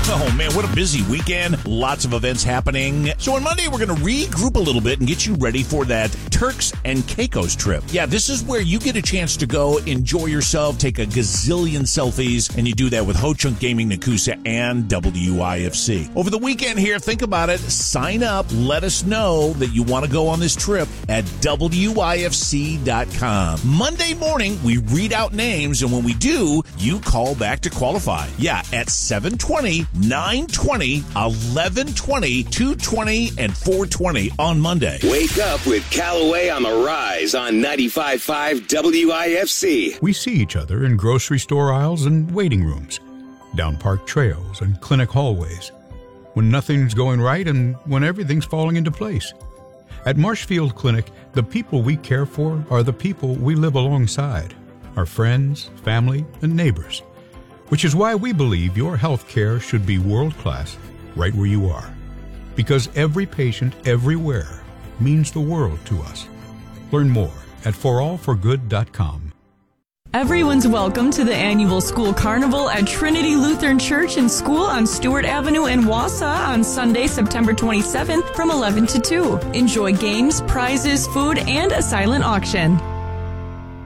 Oh man, what a busy weekend. Lots of events happening. So on Monday, we're going to regroup a little bit and get you ready for that Turks and Caicos trip. Yeah, this is where you get a chance to go enjoy yourself, take a gazillion selfies, and you do that with Ho Chunk Gaming Nakusa and WIFC. Over the weekend here, think about it. Sign up. Let us know that you want to go on this trip at WIFC.com. Monday morning, we read out names, and when we do, you call back to qualify. Yeah, at 7:20, 9:20, 11:20, 2:20, and 4:20 on Monday. Wake up with Callaway on the Rise on 95.5 WIFC. We see each other in grocery store aisles and waiting rooms, down park trails and clinic hallways, when nothing's going right and when everything's falling into place. At Marshfield Clinic, the people we care for are the people we live alongside, our friends, family, and neighbors, which is why we believe your health care should be world-class right where you are. Because every patient everywhere means the world to us. Learn more at forallforgood.com. Everyone's welcome to the annual school carnival at Trinity Lutheran Church and School on Stewart Avenue in Wausau on Sunday, September 27th from 11 to 2. Enjoy games, prizes, food, and a silent auction.